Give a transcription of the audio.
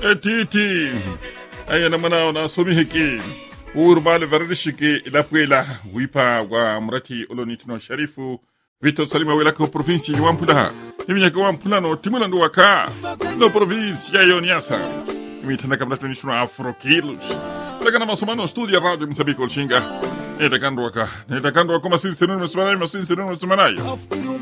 Titi. Aya namana na somi heki. Urbale verdishiki ilapuela wipa wa mrati olonitino sharifu. Vito salima wela ko provinsi ni wampula. Himinya ko wampula no timula ndo waka. No provinsi ya yoniasa. Mitana kabla nishuno afro kilos. Taka na masomano studia radio msabiko shinga. Neta kando waka. Neta kando wako masin sirunu msumanai.